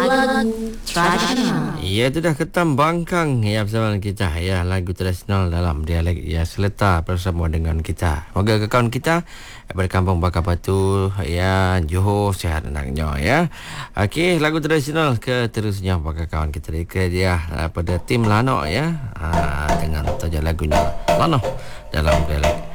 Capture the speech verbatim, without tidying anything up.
lagu tradisional. Ya, itu dah Ketam Bangkang ya bersama dengan kita ya, lagu tradisional dalam dialek ya Seleta bersama dengan kita. Moga kawan kita daripada Kampung Bakar Batu ya Johor sihat anaknya ya. Okey, lagu tradisional keterusnya bagi kawan kita dia daripada tim Lano ya. Ha, dengan tajuk lagunya Lano dalam dialek